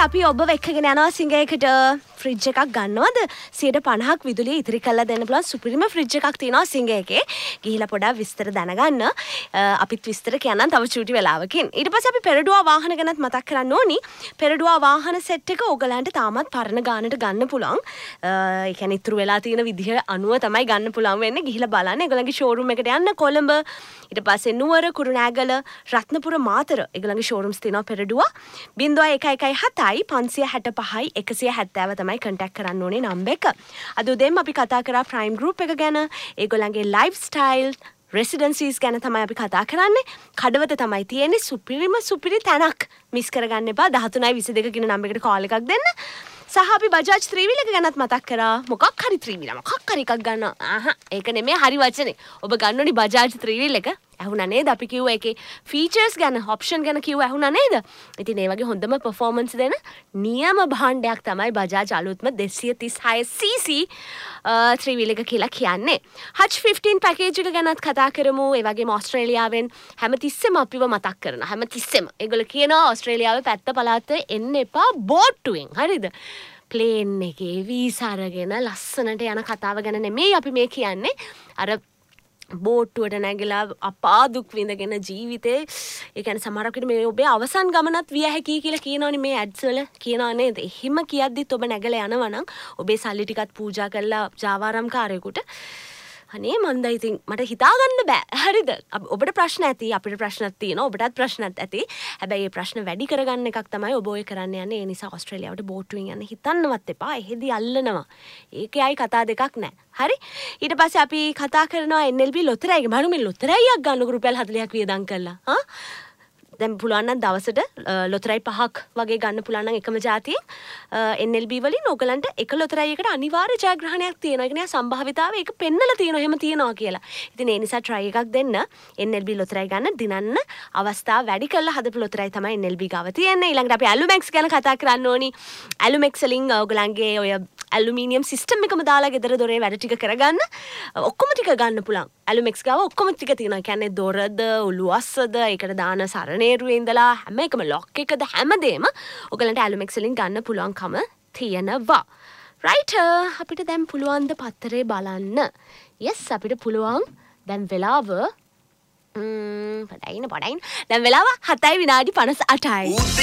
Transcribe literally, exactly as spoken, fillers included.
අපි ඔබ එක්කගෙන යනවා සිංහයකට ෆ්‍රිජ් එකක් ගන්නවද සියයට පනහක් විදුලිය ඉතිරි කරලා දෙන්න පුළුවන් සුපිරිම ෆ්‍රිජ් එකක් තියෙනවා සිංහයකේ. ගිහිලා පොඩ්ඩක් විස්තර දැනගන්න. අපිත් විස්තර කියන්නම් තව චූටි වෙලාවකින්. ඊට පස්සේ අපි පෙරඩුවා වාහන ගැනත් මතක් කරන්න ඕනි. පෙරඩුවා වාහන සෙට් එක ඕගලන්ට තාමත් පරණ ගානට ගන්න පුළුවන්. ඒ කියන්නේ ඉතුරු වෙලා තියෙන විදිහ අනුව තමයි ගන්න පුළුවන් වෙන්නේ. ගිහිලා බලන්න. ඒගොල්ලන්ගේ ෂෝරූම් එකට යන්න කොළඹ. ඊට පස්සේ නුවර, කුරුණෑගල, රත්නපුර, මාතර ඒගොල්ලන්ගේ ෂෝරූම්ස් තියෙනවා පෙරඩුවා. බිංදුව එක එකයි හතයි පන්සිය හැට පහයි එකසිය හැත්තෑව තමයි කන්ටැක්ට් කරන්න ඕනේ නම්බර් එක. අද උදේම අපි කතා කරා ප්‍රයිම් ගෲප් එක ගැන. ඒගොල්ලන්ගේ ලයිෆ් ස්ටයිල් රෙසිඩන්සිස් ගැන තමයි අපි කතා කරන්නේ. කඩවත තමයි තියෙන්නේ සුපිරිම සුපිරි තැනක්. මිස් කරගන්න එපා. දහතුනයි විසිදෙක කියන නම්බර් එකට කෝල් එකක් දෙන්න. සහ අපි බජාජ් ත්‍රිවිල් එක ගැනත් මතක් කරා. මොකක් හරි ත්‍රිවිල් මොකක් හරි එකක් ගන්නවා. ආහ් ඒක නෙමෙයි හරි වචනේ. ඔබ ගන්න ඕනි බජාජ් ත්‍රිවිල් එක. ඇහුණා නේද? අපි කිව්වා ඒකේ ෆීචර්ස් ගැන, ඔප්ෂන් ගැන කිව්වා ඇහුණා නේද? ඉතින් ඒ වගේ හොඳම පර්ෆෝමන්ස් දෙන නියම භාණ්ඩයක් තමයි බජාජ් අලුත්ම දෙසිය තිස්හය සීසී ත්‍රිවිල් එක කියලා කියන්නේ. හච් ෆිෆ්ටීන් පැකේජ් එක ගැනත් කතා කරමු. ඒ වගේම ඕස්ට්‍රේලියාවෙන් හැමතිස්සෙම අපිව මතක් කරනවා. හැමතිස්සෙම. ඒගොල්ලෝ කියනවා ඕස්ට්‍රේලියාවේ පැත්ත පළාතේ එන්න එපා බෝට්ටුවෙන්. හරිද? ප්ලේන් එකේ වීසා අරගෙන ලස්සනට යන කතාව ගැන නෙමෙයි අපි මේ කියන්නේ. අර බෝට්ටුවට නැගලා අපා දුක් විඳගෙන ජීවිතේ ඒ කියන්නේ සමහරක් විට මේ ඔබේ අවසන් ගමනත් විය හැකියි කියලා කියනවනේ මේ ඇඩ්ස් වල කියනවා නේද? එහෙම කියද්දිත් ඔබ නැගලා යනවා නම් ඔබේ සල්ලි ටිකත් පූජා කරලා ජාවාරම්කාරයෙකුට අනේ මන්ද ඉතින් මට හිතාගන්න බෑ. හරිද? ඔබට ප්‍රශ්න ඇති, අපිට ප්‍රශ්නත් තියෙනවා, ඔබටත් ප්‍රශ්නත් ඇති. හැබැයි මේ ප්‍රශ්න වැඩි කරගන්න එකක් තමයි ඔබ ඔය කරන්න යන්නේ. ඒ නිසා ඕස්ට්‍රේලියාවට බෝට්ටුවෙන් යන්න හිතන්නවත් එපා. එහෙදි අල්ලනවා. ඒකේ අය කතා දෙකක් නැහැ. හරි? ඊට පස්සේ අපි කතා කරනවා එන් එල් බී ලොතරැයිගේ. මම මේ ලොතරැයියක් ගන්න රුපියල් හතලිහක් වියදම් කළා. හා? දැන් පුළුවන් නම් දවසට ලොතරැයි පහක් වගේ ගන්න පුළුවන් නම් එකම જાතියෙන් එන් එල් බී වලින් ඔයගලන්ට එක ලොතරැයියකට අනිවාර්ය ජයග්‍රහණයක් තියෙනවා. ඒ කියන්නේ සම්භාවිතාවය ඒක පෙන්නලා තියෙනවා එහෙම තියෙනවා කියලා. ඉතින් ඒ නිසා try එකක් දෙන්න එන් එල් බී ලොතරැයි ගන්න දිනන්න අවස්ථාව වැඩි කරලා හදපු ලොතරැයි තමයි එන් එල් බී ගාව තියෙන්නේ. ඊළඟට අපි ඇලුමැක්ස් ගැන කතා කරන්න ඕනි. ඇලුමැක්ස් වලින් ඔයගලන්ගේ ඔය ඇලුමිනියම් සිස්ටම් එකම දාලා ගෙදර දොරේ වැඩ ටික කරගන්න ඔක්කොම ටික ගන්න පුළුවන්. ඇලුමැක්ස් ගාව ඔක්කොම ටික තියෙනවා. ඒ කියන්නේ දොරද, උළුවස්සද, ඒකට දාන සරණේරුවේ ඉඳලා හැම එකම ලොක් එකද හැමදේම ඔයගලන්ට ඇලුමැක්ස් වලින් ගන්න පුළුවන්කම තියෙනවා. රයිට් අපිට දැන් පුළුවන් ද පත්තරේ බලන්න. yes අපිට පුළුවන්. දැන් වෙලාව ම්ම් පඩයින පඩයින. දැන් වෙලාව හතයි විනාඩි පනස් අටයි.